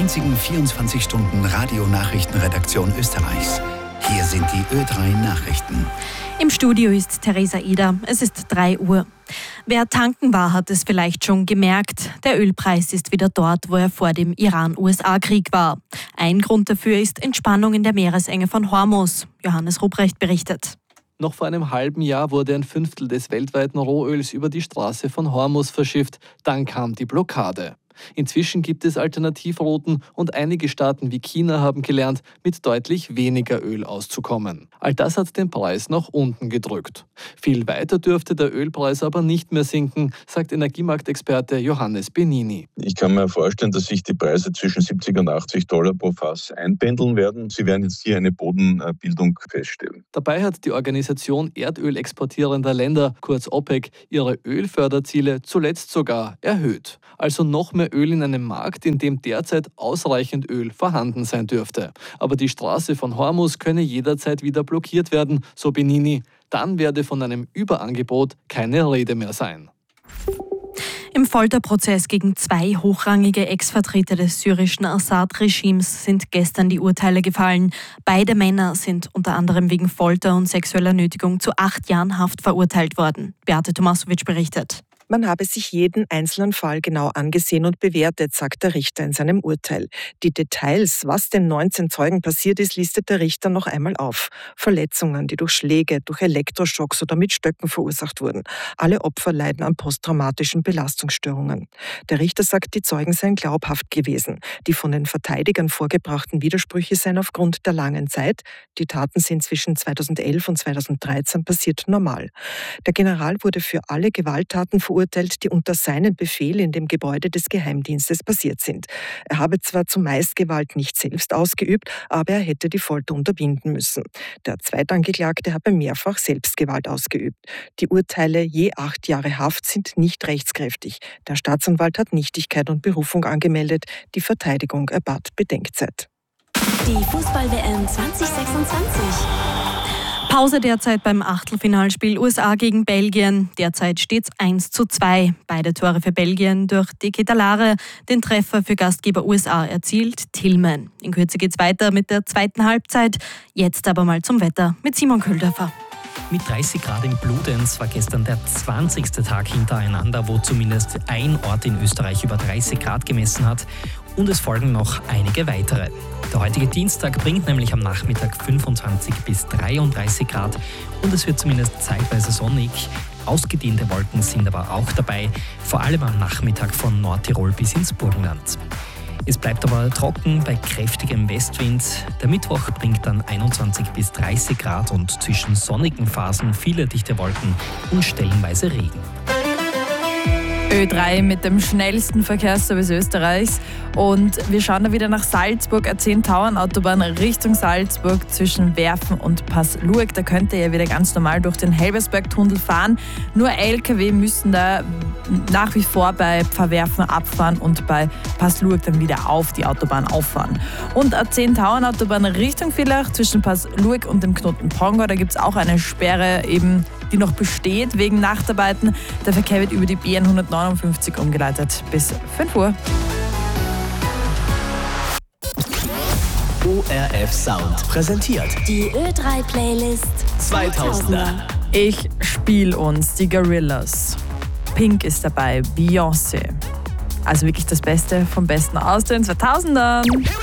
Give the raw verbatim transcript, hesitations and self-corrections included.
einzigen vierundzwanzig-Stunden-Radio-Nachrichtenredaktion Österreichs. Hier sind die Ö drei Nachrichten. Im Studio ist Theresa Eder. Es ist drei Uhr. Wer tanken war, hat es vielleicht schon gemerkt. Der Ölpreis ist wieder dort, wo er vor dem Iran-U S A-Krieg war. Ein Grund dafür ist Entspannung in der Meeresenge von Hormuz. Johannes Ruprecht berichtet. Noch vor einem halben Jahr wurde ein Fünftel des weltweiten Rohöls über die Straße von Hormuz verschifft. Dann kam die Blockade. Inzwischen gibt es Alternativrouten und einige Staaten wie China haben gelernt, mit deutlich weniger Öl auszukommen. All das hat den Preis nach unten gedrückt. Viel weiter dürfte der Ölpreis aber nicht mehr sinken, sagt Energiemarktexperte Johannes Benini. Ich kann mir vorstellen, dass sich die Preise zwischen siebzig und achtzig Dollar pro Fass einpendeln werden. Sie werden jetzt hier eine Bodenbildung feststellen. Dabei hat die Organisation erdölexportierender Länder, kurz OPEC, ihre Ölförderziele zuletzt sogar erhöht. Also noch mehr Öl in einem Markt, in dem derzeit ausreichend Öl vorhanden sein dürfte. Aber die Straße von Hormuz könne jederzeit wieder blockiert werden, so Benini. Dann werde von einem Überangebot keine Rede mehr sein. Im Folterprozess gegen zwei hochrangige Ex-Vertreter des syrischen Assad-Regimes sind gestern die Urteile gefallen. Beide Männer sind unter anderem wegen Folter und sexueller Nötigung zu acht Jahren Haft verurteilt worden. Beate Tomasowitsch berichtet. Man habe sich jeden einzelnen Fall genau angesehen und bewertet, sagt der Richter in seinem Urteil. Die Details, was den neunzehn Zeugen passiert ist, listet der Richter noch einmal auf. Verletzungen, die durch Schläge, durch Elektroschocks oder mit Stöcken verursacht wurden. Alle Opfer leiden an posttraumatischen Belastungsstörungen. Der Richter sagt, die Zeugen seien glaubhaft gewesen. Die von den Verteidigern vorgebrachten Widersprüche seien aufgrund der langen Zeit, die Taten sind zwischen zweitausendelf und zweitausenddreizehn passiert, normal. Der General wurde für alle Gewalttaten verurteilt, die unter seinem Befehl in dem Gebäude des Geheimdienstes passiert sind. Er habe zwar zumeist Gewalt nicht selbst ausgeübt, aber er hätte die Folter unterbinden müssen. Der Zweitangeklagte habe mehrfach Selbstgewalt ausgeübt. Die Urteile je acht Jahre Haft sind nicht rechtskräftig. Der Staatsanwalt hat Nichtigkeit und Berufung angemeldet. Die Verteidigung erbat Bedenkzeit. Die Fußball-W M zwanzig sechsundzwanzig. Pause derzeit beim Achtelfinalspiel U S A gegen Belgien. Derzeit steht es eins zu zwei. Beide Tore für Belgien durch De Ketelaere. Den Treffer für Gastgeber U S A erzielt Tillman. In Kürze geht's weiter mit der zweiten Halbzeit. Jetzt aber mal zum Wetter mit Simon Köhldörfer. Mit dreißig Grad in Bludenz war gestern der zwanzigste Tag hintereinander, wo zumindest ein Ort in Österreich über dreißig Grad gemessen hat. Und es folgen noch einige weitere. Der heutige Dienstag bringt nämlich am Nachmittag fünfundzwanzig bis dreiunddreißig Grad und es wird zumindest zeitweise sonnig. Ausgedehnte Wolken sind aber auch dabei, vor allem am Nachmittag von Nordtirol bis ins Burgenland. Es bleibt aber trocken bei kräftigem Westwind. Der Mittwoch bringt dann einundzwanzig bis dreißig Grad und zwischen sonnigen Phasen viele dichte Wolken und stellenweise Regen. Ö drei mit dem schnellsten Verkehrsservice Österreichs und wir schauen da wieder nach Salzburg, A zehn Tauernautobahn Richtung Salzburg zwischen Werfen und Pasluag. Da könnt ihr ja wieder ganz normal durch den Helbersberg-Tunnel fahren. Nur L K W müssen da nach wie vor bei Pfarrwerfen abfahren und bei Pasluag dann wieder auf die Autobahn auffahren. Und A zehn Tauernautobahn Richtung Villach zwischen Pasluag und dem Knoten Pongau, da gibt es auch eine Sperre eben, die noch besteht wegen Nachtarbeiten. Der Verkehr wird über die B N hundertneunundfünfzig umgeleitet bis fünf Uhr. O R F Sound präsentiert Die Ö drei Playlist zweitausender. Ich spiel uns die Gorillas. Pink ist dabei, Beyoncé. Also wirklich das Beste vom Besten aus den zweitausendern.